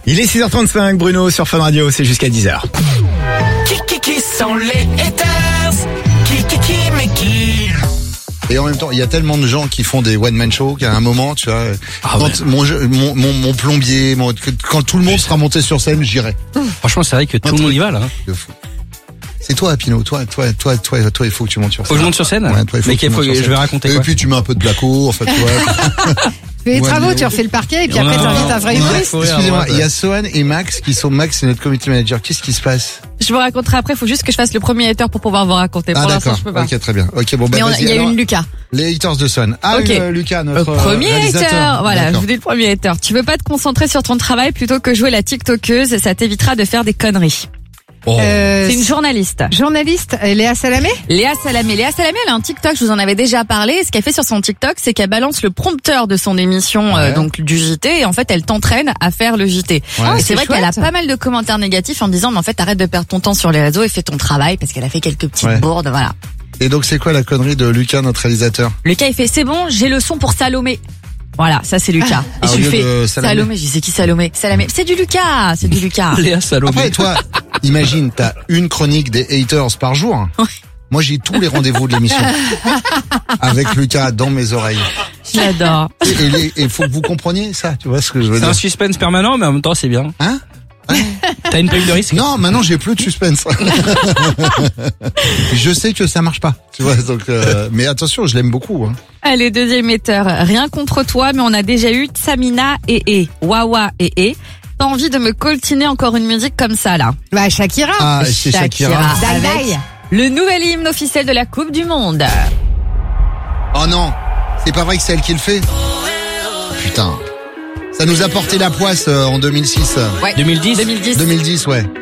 Il est 6h35, Bruno sur Fun Radio, c'est jusqu'à 10h. Qui sont les haters? Qui, mais qui? Et en même temps, il y a tellement de gens qui font des one-man shows qu'à un moment, tu vois, quand mon plombier, quand tout le monde sera monté sur scène, j'irai. Franchement, c'est vrai que tout le monde y va, là. De fou. C'est toi, Pinot. Toi, il faut que tu montes sur scène. Faut que je monte sur scène? Ouais, toi, il faut mais que tu montes sur scène. je vais raconter et quoi? puis tu mets un peu de Blaco, en fait, tu vois. Tu fais les travaux, tu refais le parquet et puis après t'invites un vrai humoriste. Excusez-moi, il y a Sohan et Max qui sont Max, c'est notre community manager. Qu'est-ce qui se passe? Je vous raconterai après, faut juste que je fasse le premier hater pour pouvoir vous raconter. Pour l'instant, d'accord. je peux pas. Ok, très bien. Ok, bon, Mais vas-y. il y a eu une Lucas. Les haters de Sohan. Ah, Ok. Lucas, Le notre premier réalisateur. hater. Voilà, je D'accord. vous dis le premier hater. Tu veux pas te concentrer sur ton travail plutôt que jouer la TikTokeuse, ça t'évitera de faire des conneries. C'est une journaliste. Journaliste, Léa Salamé. Léa Salamé, elle a un TikTok, je vous en avais déjà parlé. Ce qu'elle fait sur son TikTok, c'est qu'elle balance le prompteur de son émission, donc du JT, et en fait, elle t'entraîne à faire le JT. Ouais. Et c'est vrai qu'elle a chouette. pas mal de commentaires négatifs en disant, mais en fait, arrête de perdre ton temps sur les réseaux et fais ton travail, parce qu'elle a fait quelques petites bourdes, voilà. Et donc, c'est quoi la connerie de Lucas, notre réalisateur? Lucas, il fait, c'est bon, j'ai le son pour Salomé. Voilà, ça c'est Lucas. Et au je lui lieu fais de Salamé. Salomé, je dis c'est qui Salomé? Salamé. C'est du Lucas, c'est du Lucas. Léa Salomé. Après, toi, imagine, t'as une chronique des haters par jour. Ouais. Moi, j'ai tous les rendez-vous de l'émission. Avec Lucas dans mes oreilles. J'adore. Et faut que vous compreniez ça, tu vois ce que je veux C'est dire. un suspense permanent, mais en même temps, c'est bien. Hein? T'as une prime de risque? Non, maintenant j'ai plus de suspense. Je sais que ça marche pas, tu vois. Donc, mais attention, je l'aime beaucoup. Hein. Allez, deuxième hater. Rien contre toi, mais on a déjà eu Samina et Wawa et. T'as envie de me coltiner encore une musique comme ça, là? Bah, Shakira. Ah, c'est Shakira. Dai Avec Dai. le nouvel hymne officiel de la Coupe du Monde. Oh non, c'est pas vrai que c'est elle qui le fait. Putain, ça nous a porté la poisse en 2006. Ouais. 2010? 2010. 2010, ouais.